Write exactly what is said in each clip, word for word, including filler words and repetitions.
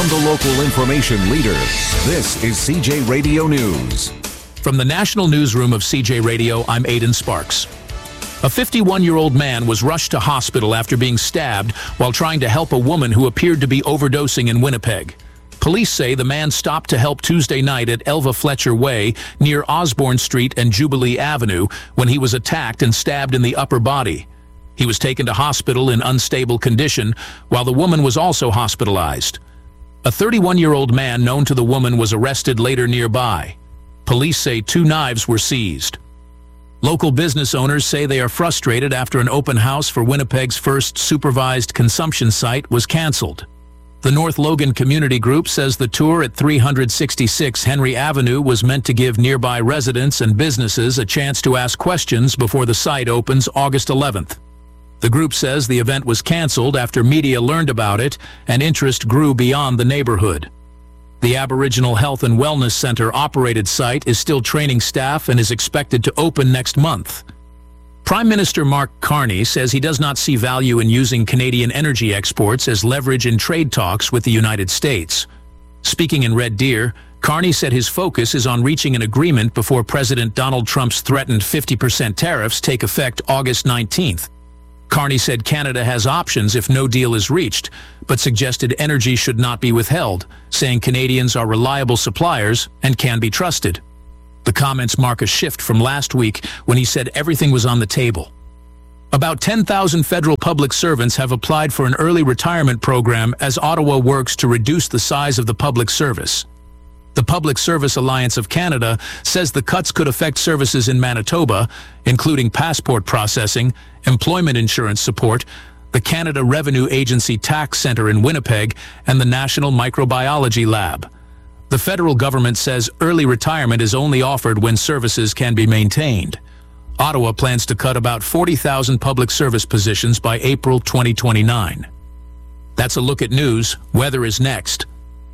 From the local information leader, this is C J Radio News. From the National Newsroom of C J Radio, I'm Aidan Sparks. A fifty-one-year-old man was rushed to hospital after being stabbed while trying to help a woman who appeared to be overdosing in Winnipeg. Police say the man stopped to help Tuesday night at Elva Fletcher Way near Osborne Street and Jubilee Avenue when he was attacked and stabbed in the upper body. He was taken to hospital in unstable condition, while the woman was also hospitalized. A thirty-one-year-old man known to the woman was arrested later nearby. Police say two knives were seized. Local business owners say they are frustrated after an open house for Winnipeg's first supervised consumption site was canceled. The North Logan Community Group says the tour at three sixty-six Henry Avenue was meant to give nearby residents and businesses a chance to ask questions before the site opens August eleventh. The group says the event was canceled after media learned about it and interest grew beyond the neighborhood. The Aboriginal Health and Wellness Center-operated site is still training staff and is expected to open next month. Prime Minister Mark Carney says he does not see value in using Canadian energy exports as leverage in trade talks with the United States. Speaking in Red Deer, Carney said his focus is on reaching an agreement before President Donald Trump's threatened fifty percent tariffs take effect August nineteenth. Carney said Canada has options if no deal is reached, but suggested energy should not be withheld, saying Canadians are reliable suppliers and can be trusted. The comments mark a shift from last week when he said everything was on the table. About ten thousand federal public servants have applied for an early retirement program as Ottawa works to reduce the size of the public service. The Public Service Alliance of Canada says the cuts could affect services in Manitoba, including passport processing, employment insurance support, the Canada Revenue Agency Tax Centre in Winnipeg, and the National Microbiology Lab. The federal government says early retirement is only offered when services can be maintained. Ottawa plans to cut about forty thousand public service positions by April twenty twenty-nine. That's a look at news. Weather is next.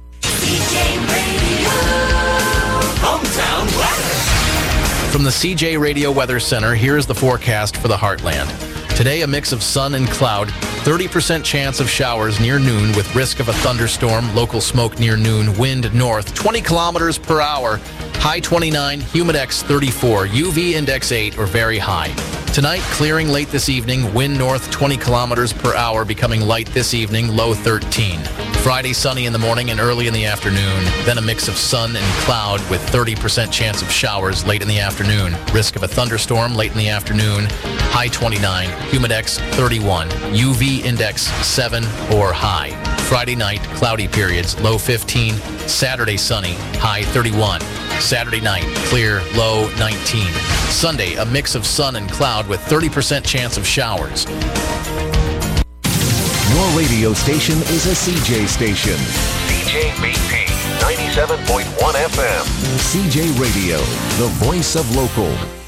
C J Radio Hometown Weather. From the C J Radio Weather Center, here's the forecast for the Heartland. Today, a mix of sun and cloud, thirty percent chance of showers near noon with risk of a thunderstorm, local smoke near noon, wind north, twenty kilometers per hour, high twenty-nine, humidex thirty-four, U V index eight or very high. Tonight, clearing late this evening, wind north twenty kilometers per hour, becoming light this evening, low thirteen. Friday, sunny in the morning and early in the afternoon, then a mix of sun and cloud with thirty percent chance of showers late in the afternoon. Risk of a thunderstorm late in the afternoon, high twenty-nine, humidex thirty-one, U V index seven or high. Friday night, cloudy periods, low fifteen. Saturday, sunny, high thirty-one. Saturday night, clear, low nineteen. Sunday, a mix of sun and cloud with thirty percent chance of showers. Your radio station is a C J station. C J B P ninety-seven point one F M. C J Radio, the voice of local.